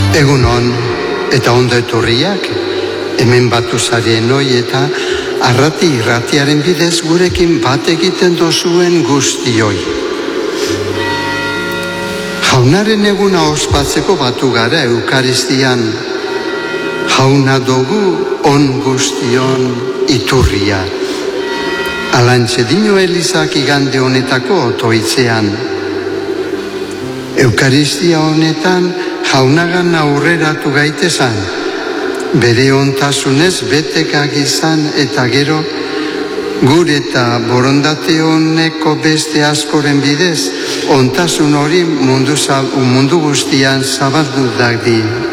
Egunon eta ondo etorriak, hemen batu zarien hoi eta irratiaren bidez gurekin bat egiten dozuen guztioi. Jaunaren eguna ospatzeko batu gara Eukaristian, jauna dugu on guztion iturria. Alantxe dino Elizak igande honetako otoitzean. Eukaristia honetan jaunagan aurreratu gaitezan, bere ontasunez betekak izan eta gero, gure eta borondate honeko beste askoren bidez, ontasun hori mundu guztian zabaldu